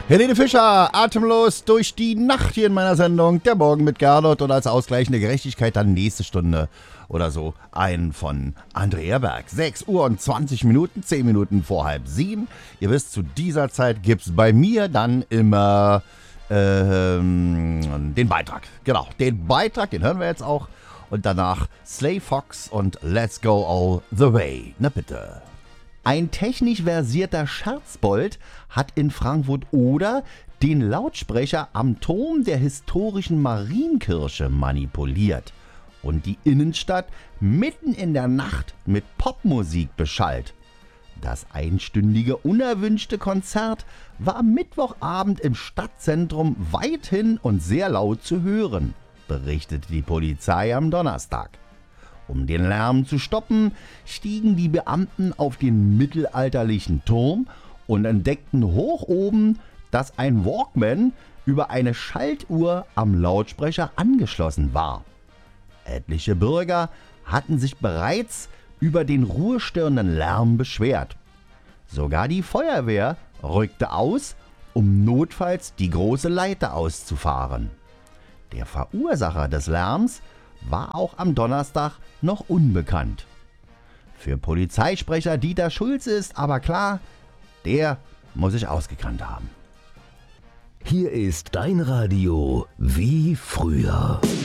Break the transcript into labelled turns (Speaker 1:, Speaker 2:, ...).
Speaker 1: Helene Fischer, atemlos durch die Nacht hier in meiner Sendung. Der Morgen mit Gernot und als ausgleichende Gerechtigkeit dann nächste Stunde oder so ein von Andrea Berg. 6 Uhr und 20 Minuten, 10 Minuten vor 6:30. Ihr wisst, zu dieser Zeit gibt's bei mir dann immer den Beitrag. Genau, den Beitrag, den hören wir jetzt auch. Und danach Slay Fox und Let's Go All the Way. Na bitte. Ein technisch versierter Scherzbold hat in Frankfurt-Oder den Lautsprecher am Turm der historischen Marienkirche manipuliert und die Innenstadt mitten in der Nacht mit Popmusik beschallt. Das einstündige unerwünschte Konzert war am Mittwochabend im Stadtzentrum weithin und sehr laut zu hören, berichtete die Polizei am Donnerstag. Um den Lärm zu stoppen, stiegen die Beamten auf den mittelalterlichen Turm und entdeckten hoch oben, dass ein Walkman über eine Schaltuhr am Lautsprecher angeschlossen war. Etliche Bürger hatten sich bereits über den ruhestörenden Lärm beschwert. Sogar die Feuerwehr rückte aus, um notfalls die große Leiter auszufahren. Der Verursacher des Lärms war auch am Donnerstag noch unbekannt. Für Polizeisprecher Dieter Schulze ist aber klar, der muss sich ausgekannt haben.
Speaker 2: Hier ist dein Radio wie früher.